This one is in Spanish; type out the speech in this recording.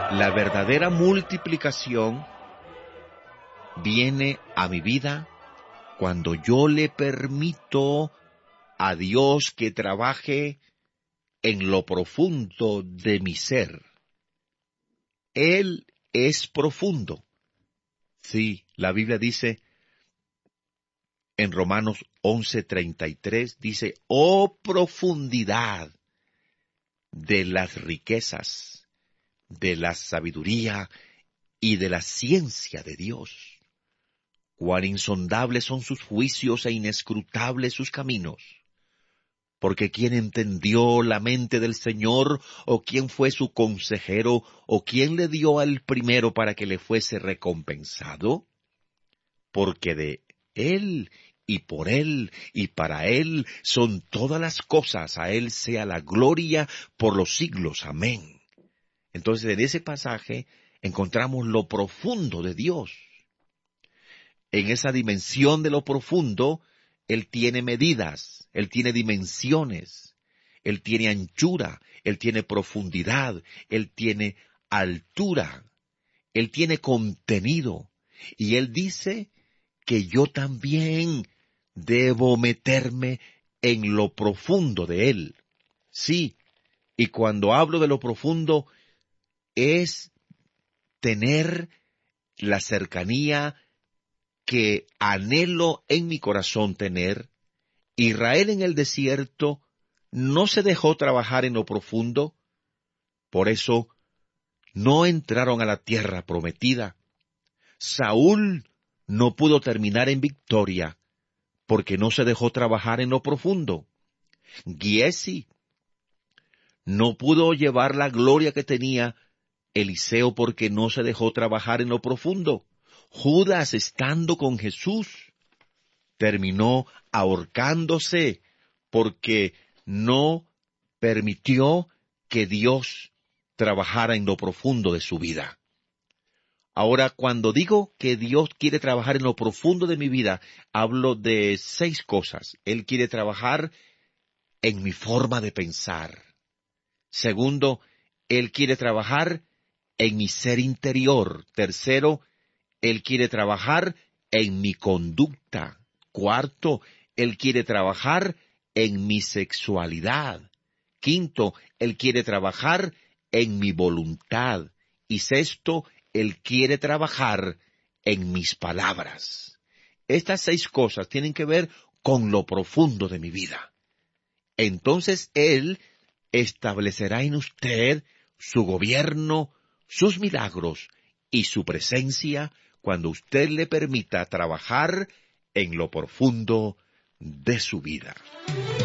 La verdadera multiplicación viene a mi vida cuando yo le permito a Dios que trabaje en lo profundo de mi ser. Él es profundo. Sí, la Biblia dice en Romanos 11:33, dice, oh profundidad de las riquezas, de la sabiduría y de la ciencia de Dios. Cuán insondables son sus juicios e inescrutables sus caminos. Porque ¿quién entendió la mente del Señor? ¿O quién fue su consejero? ¿O quién le dio al primero para que le fuese recompensado? Porque de Él, y por Él, y para Él son todas las cosas. A Él sea la gloria por los siglos. Amén. Entonces, en ese pasaje encontramos lo profundo de Dios. En esa dimensión de lo profundo, Él tiene medidas, Él tiene dimensiones, Él tiene anchura, Él tiene profundidad, Él tiene altura, Él tiene contenido. Y Él dice que yo también debo meterme en lo profundo de Él. Sí, y cuando hablo de lo profundo, es tener la cercanía que anhelo en mi corazón tener. Israel en el desierto no se dejó trabajar en lo profundo, por eso no entraron a la tierra prometida. Saúl no pudo terminar en victoria, porque no se dejó trabajar en lo profundo. Giezi no pudo llevar la gloria que tenía Eliseo, porque no se dejó trabajar en lo profundo. Judas, estando con Jesús, terminó ahorcándose porque no permitió que Dios trabajara en lo profundo de su vida. Ahora, cuando digo que Dios quiere trabajar en lo profundo de mi vida, hablo de 6 cosas. Él quiere trabajar en mi forma de pensar. Segundo, Él quiere trabajar en mi ser interior. Tercero, Él quiere trabajar en mi conducta. Cuarto, Él quiere trabajar en mi sexualidad. Quinto, Él quiere trabajar en mi voluntad. Y sexto, Él quiere trabajar en mis palabras. Estas 6 cosas tienen que ver con lo profundo de mi vida. Entonces Él establecerá en usted su gobierno, sus milagros y su presencia cuando usted le permita trabajar en lo profundo de su vida.